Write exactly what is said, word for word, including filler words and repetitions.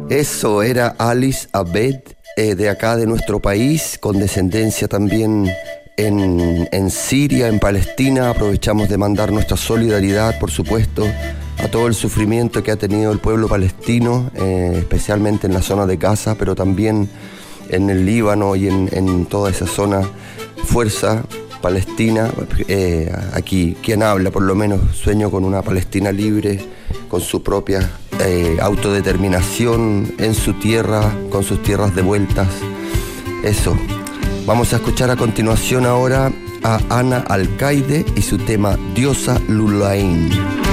Eso era Alice Abed, eh, de acá de nuestro país, con descendencia también en, en Siria, en Palestina. Aprovechamos de mandar nuestra solidaridad, por supuesto, a todo el sufrimiento que ha tenido el pueblo palestino, eh, especialmente en la zona de Gaza, pero también en el Líbano y en, en toda esa zona. Fuerza Palestina, eh, aquí quien habla por lo menos sueño con una Palestina libre, con su propia eh, autodeterminación en su tierra, con sus tierras devueltas. Eso. Vamos a escuchar a continuación ahora a Ana Alcaide y su tema Diosa Lulain.